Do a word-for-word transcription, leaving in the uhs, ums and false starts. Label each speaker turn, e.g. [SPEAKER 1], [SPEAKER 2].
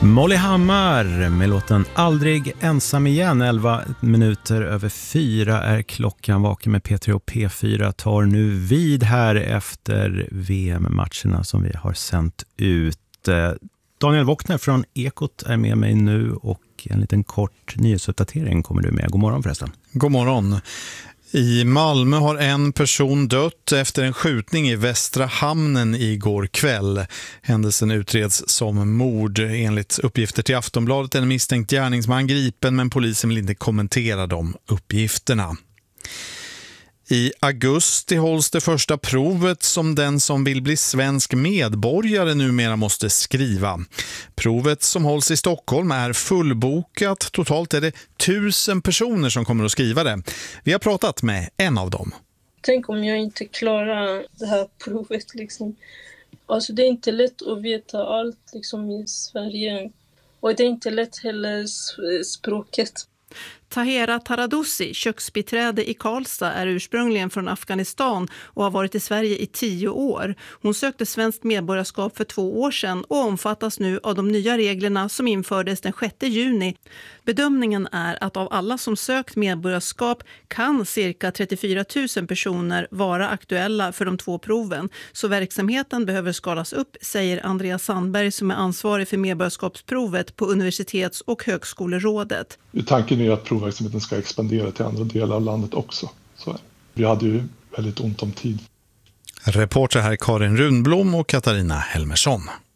[SPEAKER 1] Molly Hammar med låten Aldrig ensam igen. elva minuter över fyra är klockan. Vaken med P tre och P fyra tar nu vid här efter V M-matcherna som vi har sänt ut. Daniel Wockner från Ekot är med mig nu och en liten kort nyhetsuppdatering kommer du med. God morgon förresten.
[SPEAKER 2] God morgon. I Malmö har en person dött efter en skjutning i Västra hamnen igår kväll. Händelsen utreds som mord. Enligt uppgifter till Aftonbladet är en misstänkt gärningsman gripen, men polisen vill inte kommentera de uppgifterna. I augusti hålls det första provet som den som vill bli svensk medborgare numera måste skriva. Provet som hålls i Stockholm är fullbokat. Totalt är det tusen personer som kommer att skriva det. Vi har pratat med en av dem.
[SPEAKER 3] Tänk om jag inte klarar det här provet. Liksom. Alltså det är inte lätt att veta allt liksom, i Sverige. Och det är inte lätt heller språket.
[SPEAKER 4] Tahera Taradussi, köksbiträde i Karlstad, är ursprungligen från Afghanistan och har varit i Sverige i tio år. Hon sökte svenskt medborgarskap för två år sedan och omfattas nu av de nya reglerna som infördes den sjätte juni. Bedömningen är att av alla som sökt medborgarskap kan cirka trettiofyra tusen personer vara aktuella för de två proven. Så verksamheten behöver skalas upp, säger Andreas Sandberg som är ansvarig för medborgarskapsprovet på Universitets- och högskolerådet.
[SPEAKER 5] Tanken är att provverksamheten ska expandera till andra delar av landet också. Så vi hade ju väldigt ont om tid.
[SPEAKER 2] Reporter här Karin Runblom och Katarina Helmersson.